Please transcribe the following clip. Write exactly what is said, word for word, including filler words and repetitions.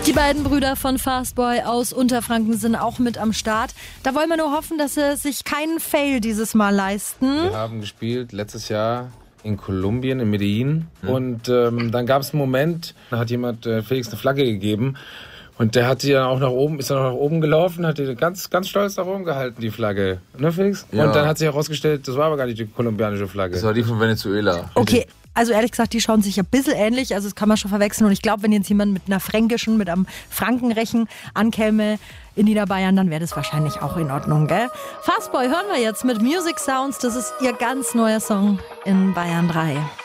Die beiden Brüder von Fastboy aus Unterfranken sind auch mit am Start. Da wollen wir nur hoffen, dass sie sich keinen Fail dieses Mal leisten. Wir haben gespielt letztes Jahr in Kolumbien, in Medellin. Mhm. Und ähm, dann gab es einen Moment, da hat jemand äh, Felix eine Flagge gegeben. Und der hat die dann auch nach oben, ist dann auch nach oben gelaufen, hat die ganz, ganz stolz nach oben gehalten, die Flagge. Ne, Felix? Ja. Und dann hat sich herausgestellt, das war aber gar nicht die kolumbianische Flagge. Das war die von Venezuela. Okay, also ehrlich gesagt, die schauen sich ein bisschen ähnlich, also das kann man schon verwechseln. Und ich glaube, wenn jetzt jemand mit einer fränkischen, mit einem Frankenrechen ankäme in Niederbayern, dann wäre das wahrscheinlich auch in Ordnung, gell? Fastboy hören wir jetzt mit Music Sounds, das ist ihr ganz neuer Song in Bayern drei.